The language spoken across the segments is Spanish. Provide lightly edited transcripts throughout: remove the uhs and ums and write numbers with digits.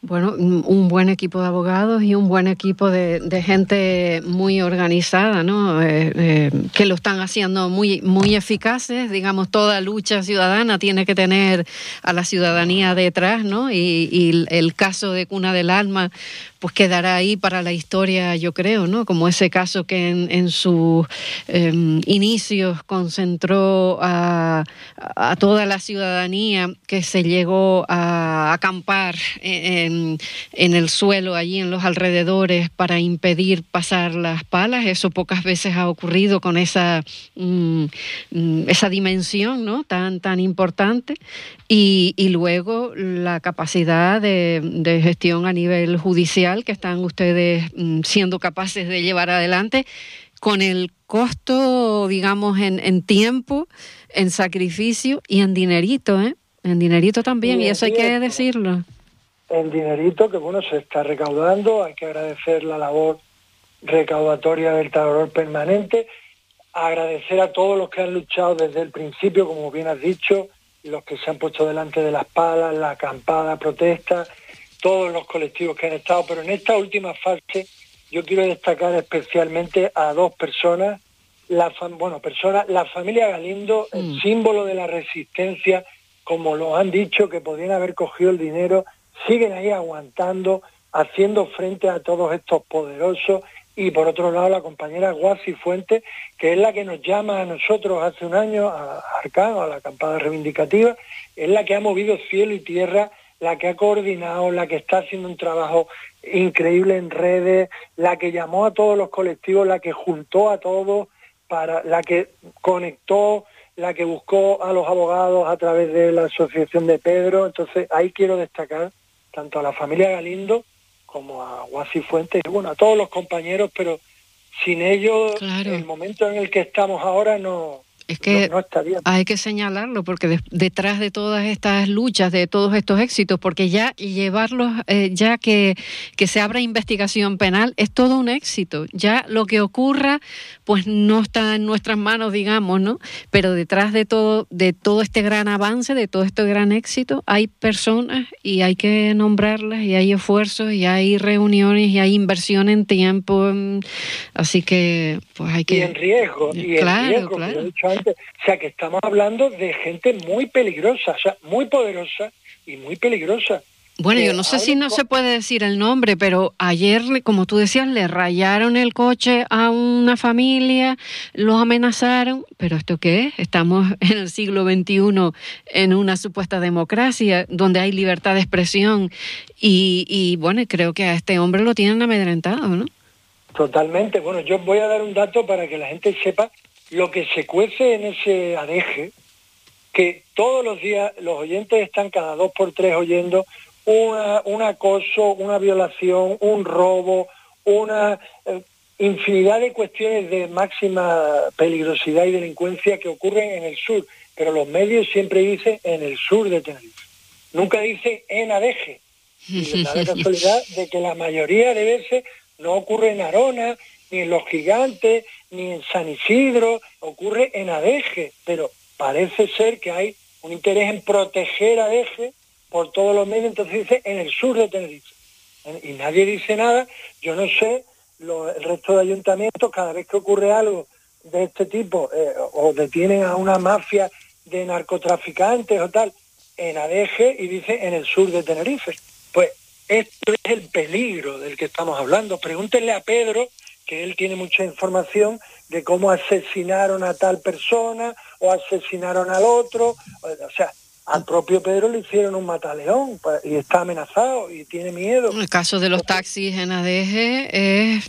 Bueno, un buen equipo de abogados y un buen equipo de gente muy organizada, ¿no? Que lo están haciendo muy, muy eficaces. Digamos, toda lucha ciudadana tiene que tener a la ciudadanía detrás, ¿no? Y el caso de Cuna del Alma, pues quedará ahí para la historia, yo creo, ¿no? Como ese caso que en sus inicios concentró a toda la ciudadanía, que se llegó a acampar en el suelo, allí en los alrededores, para impedir pasar las palas. Eso pocas veces ha ocurrido con esa dimensión, ¿no? tan importante. Y luego la capacidad de gestión a nivel judicial que están ustedes siendo capaces de llevar adelante, con el costo, digamos, en tiempo, en sacrificio y en dinerito, ¿eh? En dinerito también, y eso hay que decirlo. En dinerito, que bueno, se está recaudando. Hay que agradecer la labor recaudatoria del Trabajador Permanente, agradecer a todos los que han luchado desde el principio, como bien has dicho, los que se han puesto delante de las palas, la acampada, protesta, todos los colectivos que han estado, pero en esta última fase yo quiero destacar especialmente a dos personas, la familia Galindo, el símbolo de la resistencia, como lo han dicho, que podían haber cogido el dinero, siguen ahí aguantando, haciendo frente a todos estos poderosos. Y por otro lado la compañera Guasi Fuentes, que es la que nos llama a nosotros hace un año, a Arcano, a la acampada reivindicativa, es la que ha movido cielo y tierra, la que ha coordinado, la que está haciendo un trabajo increíble en redes, la que llamó a todos los colectivos, la que juntó a todos, la que conectó, la que buscó a los abogados a través de la asociación de Pedro. Entonces ahí quiero destacar tanto a la familia Galindo como a Guasi Fuentes, y bueno, a todos los compañeros, pero sin ellos, claro, el momento en el que estamos ahora no estaría. Hay que señalarlo, porque detrás de todas estas luchas, de todos estos éxitos, porque ya llevarlos, ya que se abra investigación penal, es todo un éxito. Ya lo que ocurra, pues no está en nuestras manos, digamos, ¿no? Pero detrás de todo este gran avance, de todo este gran éxito, hay personas y hay que nombrarlas, y hay esfuerzos, y hay reuniones, y hay inversión en tiempo. Así que, pues hay que... Y en riesgo, claro. Como he dicho antes. O sea, que estamos hablando de gente muy peligrosa, o sea, muy poderosa y muy peligrosa. Bueno, yo no sé si no se puede decir el nombre, pero ayer, como tú decías, le rayaron el coche a una familia, los amenazaron. ¿Pero esto qué es? Estamos en el siglo XXI, en una supuesta democracia, donde hay libertad de expresión. Y bueno, creo que a este hombre lo tienen amedrentado, ¿no? Totalmente. Bueno, yo voy a dar un dato para que la gente sepa lo que se cuece en ese adeje, que todos los días los oyentes están cada 2 por 3 oyendo un acoso, una violación, un robo, una infinidad de cuestiones de máxima peligrosidad y delincuencia que ocurren en el sur, pero los medios siempre dicen en el sur de Tenerife, nunca dicen en Adeje, y les da la casualidad de que la mayoría de veces no ocurre en Arona, ni en Los Gigantes, ni en San Isidro, ocurre en Adeje, pero parece ser que hay un interés en proteger Adeje por todos los medios, entonces dice en el sur de Tenerife. Y nadie dice nada. Yo no sé, el resto de ayuntamientos, cada vez que ocurre algo de este tipo, o detienen a una mafia de narcotraficantes o tal, en Adeje, y dice en el sur de Tenerife. Pues esto es el peligro del que estamos hablando. Pregúntenle a Pedro, que él tiene mucha información de cómo asesinaron a tal persona o asesinaron al otro. O sea, al propio Pedro le hicieron un mataleón y está amenazado y tiene miedo. El caso de los taxis en Adeje es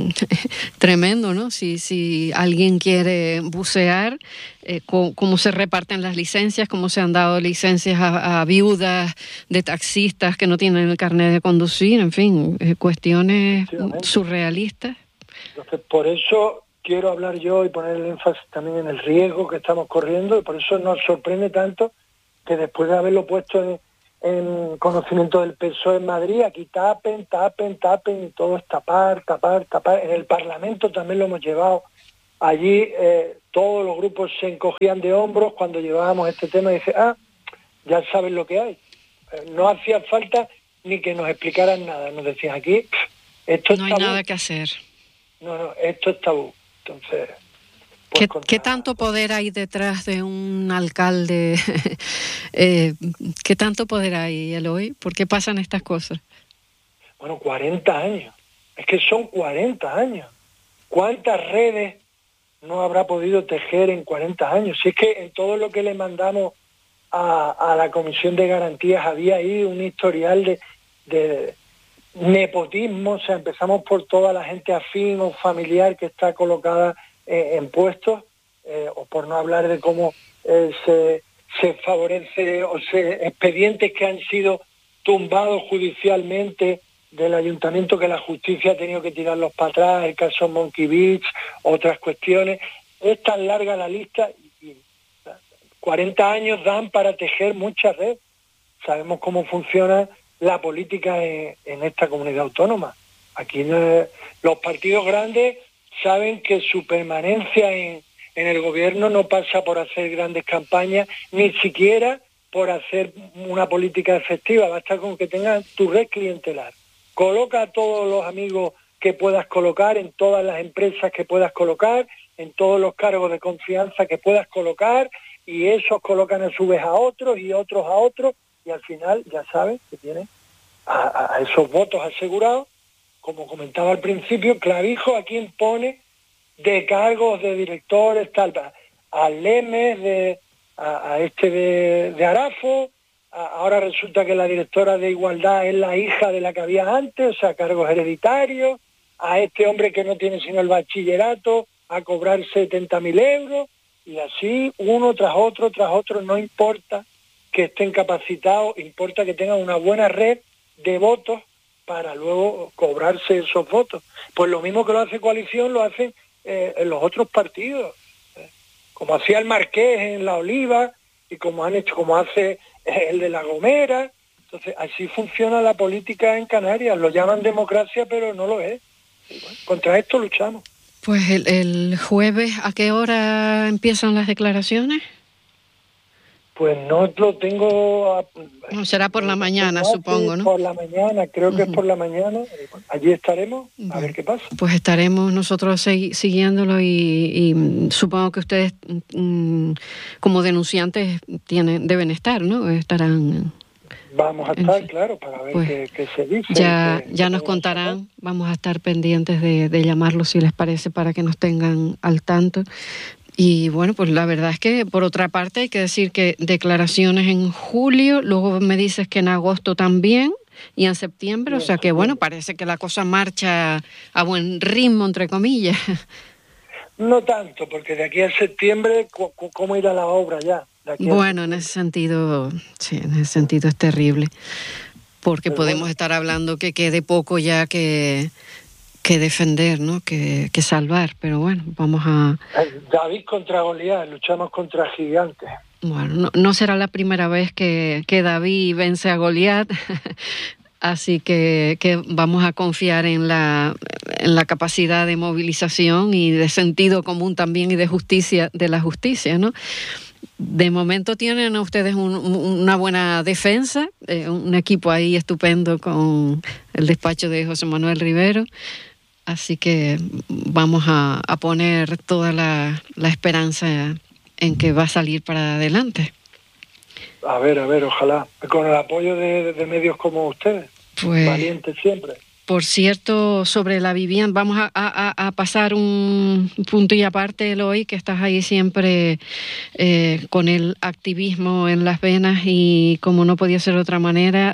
tremendo, ¿no? Si alguien quiere bucear, cómo se reparten las licencias, cómo se han dado licencias a viudas de taxistas que no tienen el carnet de conducir, en fin, cuestiones surrealistas. Entonces, por eso quiero hablar yo y poner el énfasis también en el riesgo que estamos corriendo, y por eso nos sorprende tanto que después de haberlo puesto en conocimiento del PSOE en Madrid, aquí tapen, y todo es tapar. En el Parlamento también lo hemos llevado. Allí todos los grupos se encogían de hombros cuando llevábamos este tema y dicen, ya saben lo que hay. No hacía falta ni que nos explicaran nada. Nos decían aquí, esto es no hay tabú. nada que hacer. No, esto es tabú. Entonces, pues ¿Qué tanto poder hay detrás de un alcalde? ¿Qué tanto poder hay, Eloy? ¿Por qué pasan estas cosas? Bueno, 40 años. Es que son 40 años. ¿Cuántas redes no habrá podido tejer en 40 años? Si es que en todo lo que le mandamos a la Comisión de Garantías había ahí un historial de nepotismo. O sea, empezamos por toda la gente afín o familiar que está colocada en puestos, o por no hablar de cómo se favorece o expedientes que han sido tumbados judicialmente del ayuntamiento, que la justicia ha tenido que tirarlos para atrás, el caso Monkey Beach, otras cuestiones. Es tan larga la lista y 40 años dan para tejer mucha red. Sabemos cómo funciona la política en esta comunidad autónoma. Aquí los partidos grandes saben que su permanencia en el gobierno no pasa por hacer grandes campañas, ni siquiera por hacer una política efectiva. Basta con que tengas tu red clientelar. Coloca a todos los amigos que puedas colocar, en todas las empresas que puedas colocar, en todos los cargos de confianza que puedas colocar, y esos colocan a su vez a otros y otros a otros, y al final ya sabes que tienen a esos votos asegurados. Como comentaba al principio, Clavijo a quien pone de cargos de directores, tal, al Lemes, a este de Arafo. Ahora resulta que la directora de Igualdad es la hija de la que había antes, o sea, cargos hereditarios. A este hombre que no tiene sino el bachillerato, a cobrar 70.000 euros, y así uno tras otro, no importa que estén capacitados, importa que tengan una buena red de votos para luego cobrarse esos votos. Pues lo mismo que lo hace Coalición, lo hacen en los otros partidos, como hacía el Marqués en La Oliva, y como hace el de La Gomera. Entonces, así funciona la política en Canarias. Lo llaman democracia, pero no lo es. Y bueno, contra esto luchamos. Pues el jueves, ¿a qué hora empiezan las declaraciones? Pues no lo tengo... No, será por la mañana, supongo, ¿no? Por la mañana, creo que es por la mañana. Bueno, allí estaremos, a ver qué pasa. Pues estaremos nosotros siguiéndolo y supongo que ustedes, como denunciantes, deben estar, ¿no? Estarán... Vamos a estar, claro, para ver pues, qué se dice. Ya nos contarán, vamos a estar pendientes de llamarlos, si les parece, para que nos tengan al tanto. Y bueno, pues la verdad es que por otra parte hay que decir que declaraciones en julio, luego me dices que en agosto también y en septiembre, o sea que bueno, parece que la cosa marcha a buen ritmo, entre comillas. No tanto, porque de aquí a septiembre, ¿cómo irá la obra ya? Bueno, en ese sentido, sí, en ese sentido es terrible, porque pero podemos estar hablando que quede poco ya que defender, ¿no? Que salvar, pero bueno, vamos a... David contra Goliat, luchamos contra gigantes. Bueno, no será la primera vez que David vence a Goliat, así que vamos a confiar en la capacidad de movilización y de sentido común también y de justicia, de la justicia, ¿no? De momento tienen ustedes una buena defensa, un equipo ahí estupendo con el despacho de José Manuel Rivero. Así que vamos a poner toda la esperanza en que va a salir para adelante. A ver, ojalá. Con el apoyo de medios como ustedes. Pues, valientes siempre. Por cierto, sobre la vivienda, vamos a pasar un punto y aparte, Eloy, que estás ahí siempre con el activismo en las venas y como no podía ser de otra manera,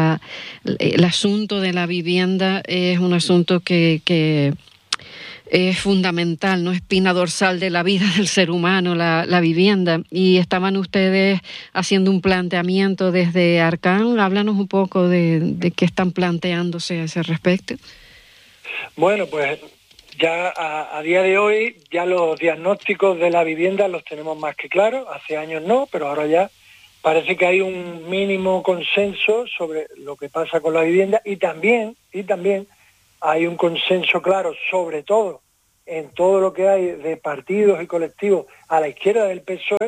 el asunto de la vivienda es un asunto que es fundamental, ¿no? Espina dorsal de la vida del ser humano, la vivienda. Y estaban ustedes haciendo un planteamiento desde Arcán. Háblanos un poco de qué están planteándose a ese respecto. Bueno, pues ya a día de hoy ya los diagnósticos de la vivienda los tenemos más que claros. Hace años no, pero ahora ya parece que hay un mínimo consenso sobre lo que pasa con la vivienda y también hay un consenso claro, sobre todo en todo lo que hay de partidos y colectivos a la izquierda del PSOE,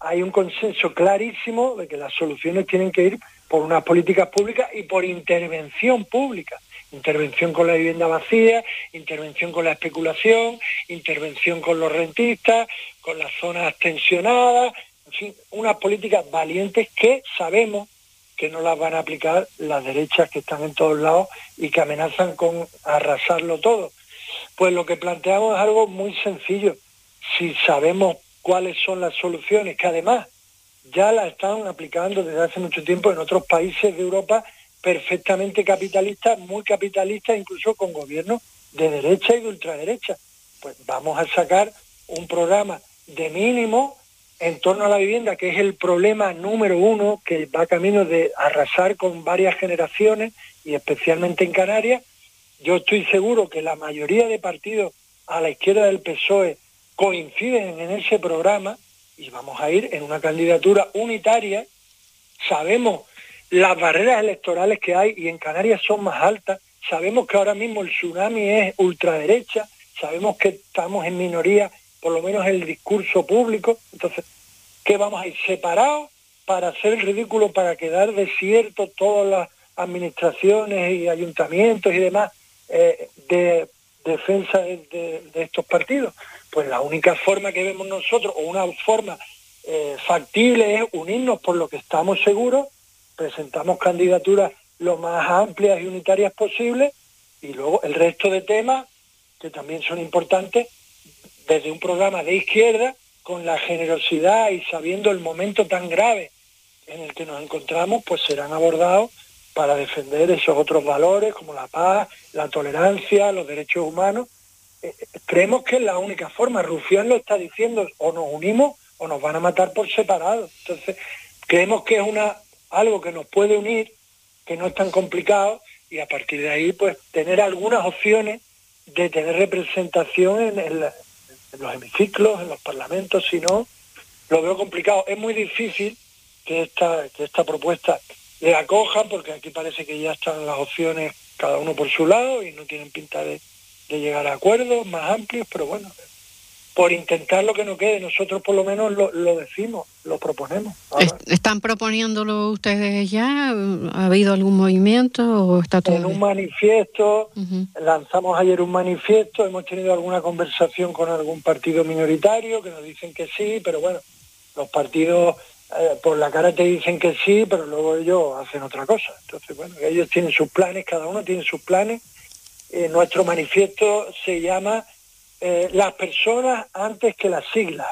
hay un consenso clarísimo de que las soluciones tienen que ir por unas políticas públicas y por intervención pública. Intervención con la vivienda vacía, intervención con la especulación, intervención con los rentistas, con las zonas tensionadas, en fin, unas políticas valientes que sabemos que no las van a aplicar las derechas que están en todos lados y que amenazan con arrasarlo todo. Pues lo que planteamos es algo muy sencillo. Si sabemos cuáles son las soluciones, que además ya las están aplicando desde hace mucho tiempo en otros países de Europa perfectamente capitalistas, muy capitalistas, incluso con gobiernos de derecha y de ultraderecha. Pues vamos a sacar un programa de mínimo en torno a la vivienda, que es el problema número uno, que va camino de arrasar con varias generaciones y especialmente en Canarias. Yo estoy seguro que la mayoría de partidos a la izquierda del PSOE coinciden en ese programa y vamos a ir en una candidatura unitaria. Sabemos las barreras electorales que hay y en Canarias son más altas. Sabemos que ahora mismo el tsunami es ultraderecha. Sabemos que estamos en minoría, por lo menos en el discurso público. Entonces, ¿qué vamos a ir separados para hacer el ridículo, para quedar desiertos todas las administraciones y ayuntamientos y demás de defensa de estos partidos? Pues la única forma que vemos nosotros, o una forma factible, es unirnos por lo que estamos seguros, presentamos candidaturas lo más amplias y unitarias posibles, y luego el resto de temas, que también son importantes, desde un programa de izquierda, con la generosidad y sabiendo el momento tan grave en el que nos encontramos, pues serán abordados para defender esos otros valores como la paz, la tolerancia, los derechos humanos. Creemos que es la única forma. Rufián lo está diciendo, o nos unimos o nos van a matar por separado. Entonces, creemos que es algo que nos puede unir, que no es tan complicado, y a partir de ahí, pues, tener algunas opciones de tener representación en los hemiciclos, en los parlamentos. Si no, lo veo complicado. Es muy difícil que esta propuesta le acojan, porque aquí parece que ya están las opciones cada uno por su lado y no tienen pinta de llegar a acuerdos más amplios, pero bueno, por intentar lo que no quede, nosotros por lo menos lo decimos, lo proponemos. ¿Están proponiéndolo ustedes ya? ¿Ha habido algún movimiento o está todo en un manifiesto? Lanzamos ayer un manifiesto, hemos tenido alguna conversación con algún partido minoritario que nos dicen que sí, pero bueno, los partidos por la cara te dicen que sí, pero luego ellos hacen otra cosa. Entonces, bueno, ellos tienen sus planes, cada uno tiene sus planes. Nuestro manifiesto se llama las personas antes que las siglas,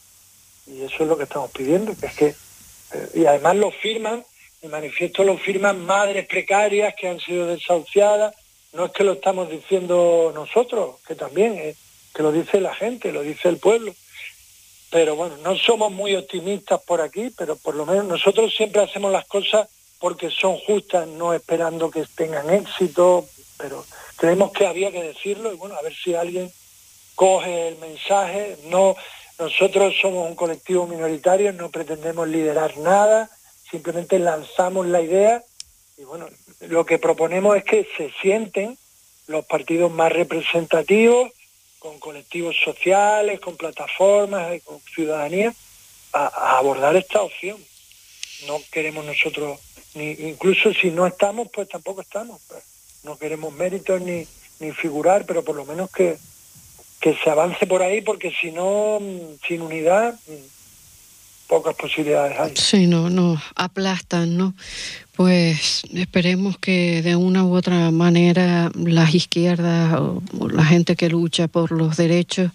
y eso es lo que estamos pidiendo, que es que y además lo firman, el manifiesto lo firman madres precarias que han sido desahuciadas. No es que lo estamos diciendo nosotros, que también que lo dice la gente, lo dice el pueblo, pero bueno, no somos muy optimistas por aquí, pero por lo menos nosotros siempre hacemos las cosas porque son justas, no esperando que tengan éxito, pero creemos que había que decirlo y bueno, a ver si alguien coge el mensaje. No, nosotros somos un colectivo minoritario, no pretendemos liderar nada, simplemente lanzamos la idea y bueno, lo que proponemos es que se sienten los partidos más representativos, con colectivos sociales, con plataformas, con ciudadanía, a abordar esta opción. No queremos nosotros, incluso si no estamos, pues tampoco estamos. Pues no queremos méritos ni figurar, pero por lo menos que se avance por ahí, porque si no, sin unidad, pocas posibilidades hay. Sí, no aplastan, ¿no? Pues esperemos que de una u otra manera las izquierdas o la gente que lucha por los derechos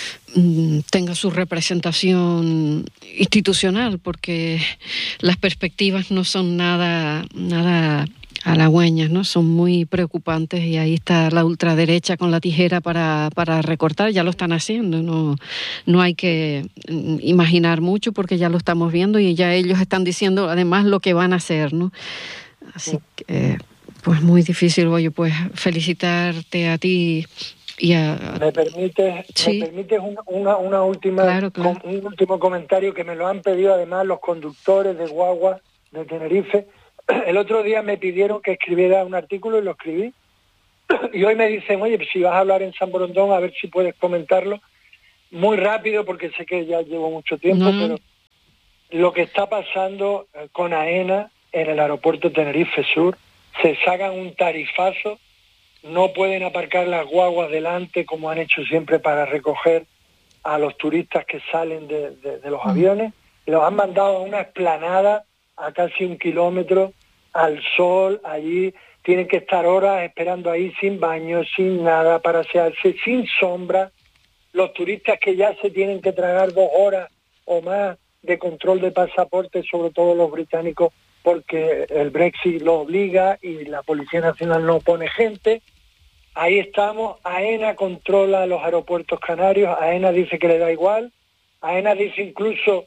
tenga su representación institucional, porque las perspectivas no son nada halagüeñas, ¿no? Son muy preocupantes y ahí está la ultraderecha con la tijera para recortar. Ya lo están haciendo, no hay que imaginar mucho porque ya lo estamos viendo y ya ellos están diciendo además lo que van a hacer, ¿no? Así que pues muy difícil. Oye, pues felicitarte a ti y a... ¿Me permites una última, claro. Un último comentario que me lo han pedido además los conductores de guagua de Tenerife? El otro día me pidieron que escribiera un artículo y lo escribí. Y hoy me dicen, oye, si vas a hablar en San Borondón, a ver si puedes comentarlo muy rápido, porque sé que ya llevo mucho tiempo, pero lo que está pasando con AENA en el aeropuerto Tenerife Sur. Se sacan un tarifazo, no pueden aparcar las guaguas delante como han hecho siempre para recoger a los turistas que salen de los aviones, y los han mandado a una explanada a casi 1 kilómetro al sol. Allí tienen que estar horas esperando ahí sin baño, sin nada, para asearse, sin sombra. Los turistas que ya se tienen que tragar 2 horas o más de control de pasaporte, sobre todo los británicos, porque el Brexit lo obliga y la Policía Nacional no pone gente. Ahí estamos. AENA controla los aeropuertos canarios. AENA dice que le da igual. AENA dice incluso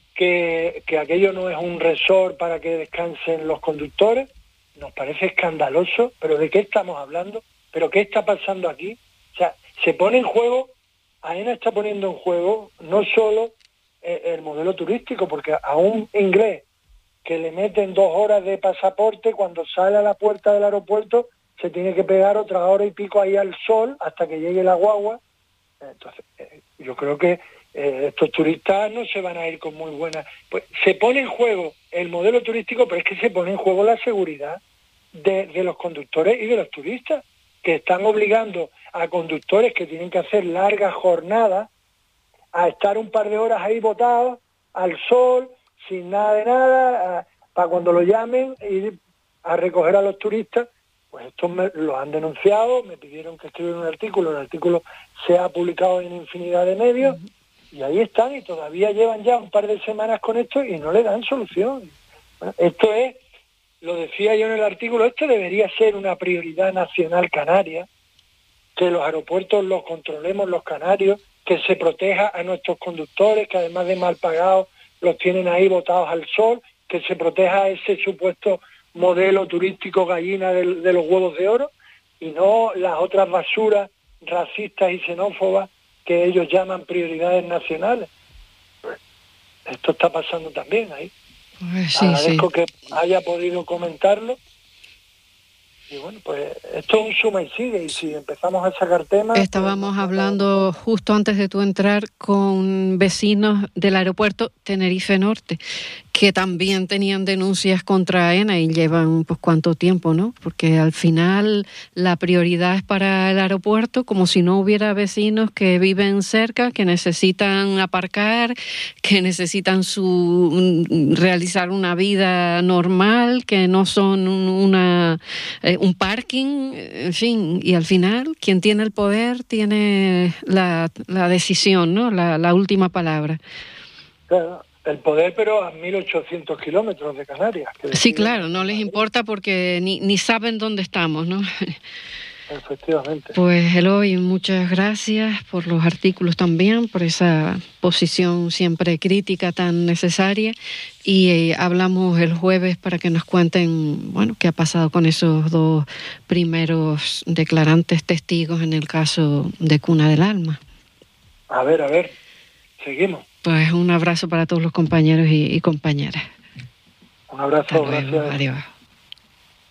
que aquello no es un resort para que descansen los conductores. Nos parece escandaloso, pero ¿de qué estamos hablando? ¿Pero qué está pasando aquí? O sea, se pone en juego, AENA está poniendo en juego no solo el modelo turístico, porque a un inglés que le meten 2 horas de pasaporte, cuando sale a la puerta del aeropuerto se tiene que pegar otra hora y pico ahí al sol hasta que llegue la guagua. Entonces, yo creo que estos turistas no se van a ir con muy buena... Pues se pone en juego el modelo turístico, pero es que se pone en juego la seguridad de los conductores y de los turistas, que están obligando a conductores que tienen que hacer largas jornadas a estar un par de horas ahí botados al sol, sin nada de nada, para cuando lo llamen ir a recoger a los turistas. Pues estos lo han denunciado, me pidieron que escribiera un artículo, el artículo se ha publicado en infinidad de medios, y ahí están, y todavía llevan ya un par de semanas con esto y no le dan solución. Bueno, esto es, lo decía yo en el artículo, esto debería ser una prioridad nacional canaria, que los aeropuertos los controlemos los canarios, que se proteja a nuestros conductores, que además de mal pagados los tienen ahí botados al sol, que se proteja a ese supuesto modelo turístico gallina de los huevos de oro, y no las otras basuras racistas y xenófobas que ellos llaman prioridades nacionales. Esto está pasando también ahí. Pues sí, agradezco sí. que haya podido comentarlo. Y bueno, pues esto es un suma y sigue, y si empezamos a sacar temas... Estábamos pues, hablando justo antes de tú entrar con vecinos del aeropuerto Tenerife Norte, que también tenían denuncias contra AENA y llevan pues cuánto tiempo, ¿no? Porque al final la prioridad es para el aeropuerto, como si no hubiera vecinos que viven cerca, que necesitan aparcar, que necesitan realizar una vida normal, que no son un parking, en fin, y al final quien tiene el poder tiene la decisión, ¿no? La última palabra. Claro, el poder, pero a 1.800 kilómetros de Canarias. Sí, claro, no les importa porque ni saben dónde estamos, ¿no? Efectivamente. Pues Eloy, muchas gracias por los artículos también, por esa posición siempre crítica tan necesaria, y hablamos el jueves para que nos cuenten, bueno, qué ha pasado con esos 2 primeros declarantes testigos en el caso de Cuna del Alma. A ver, seguimos. Pues un abrazo para todos los compañeros y compañeras. Un abrazo, Hasta luego, gracias. adiós.